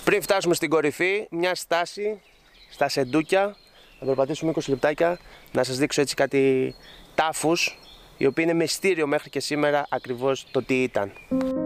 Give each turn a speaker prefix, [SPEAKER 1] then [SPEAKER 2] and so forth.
[SPEAKER 1] Πριν φτάσουμε στην κορυφή, μια στάση στα Σεντούκια. Θα περπατήσουμε 20 λεπτάκια να σας δείξω έτσι κάτι τάφους, οι οποίοι είναι μυστήριο μέχρι και σήμερα ακριβώς το τι ήταν.